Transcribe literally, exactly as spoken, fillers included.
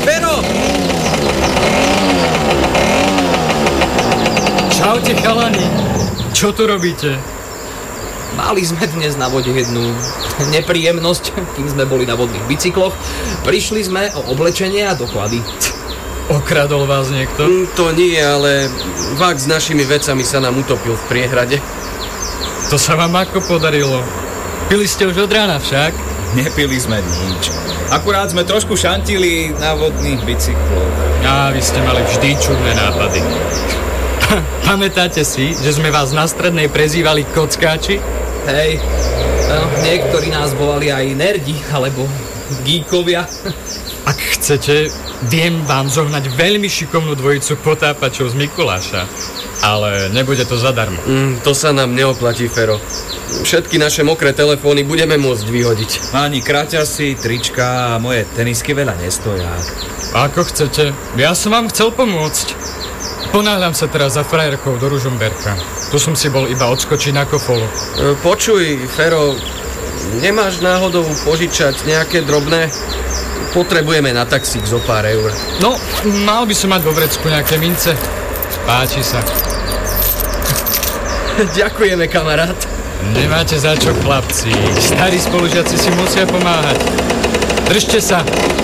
Fero! Čaute, chalani. Čo tu robíte? Mali sme dnes na vode jednu nepríjemnosť, kým sme boli na vodných bicykloch. Prišli sme o oblečenie a doklady. Okradol vás niekto? Mm, to nie, ale vák s našimi vecami sa nám utopil v priehrade. To sa vám ako podarilo? Pili ste už od rána však? Nepili sme nič. Akurát sme trošku šantili na vodných bicykloch. Á, vy ste mali vždy čudné nápady. Pamätáte si, že sme vás na strednej prezývali kockáči? Hej, no, niektorí nás volali aj nerdi, alebo geekovia. Ak chcete, viem vám zohnať veľmi šikovnú dvojicu potápačov z Mikuláša. Ale nebude to zadarmo. Mm, to sa nám neoplatí, Fero. Všetky naše mokré telefóny budeme môcť vyhodiť. Ani kraťasy, trička a moje tenisky veľa nestoja. Ako chcete, ja som vám chcel pomôcť. Ponáhľam sa teraz za frajerkou do Ružomberka. Tu som si bol iba odskočiť na kofolu. E, počuj, Fero, nemáš náhodou požičať nejaké drobné? Potrebujeme na taxík zo pár eur. No, mal by som mať vo vrecku nejaké mince. Páči sa. Ďakujeme, kamarát. Nemáte za čo, chlapci. Starí spolužiaci si musia pomáhať. Držte sa.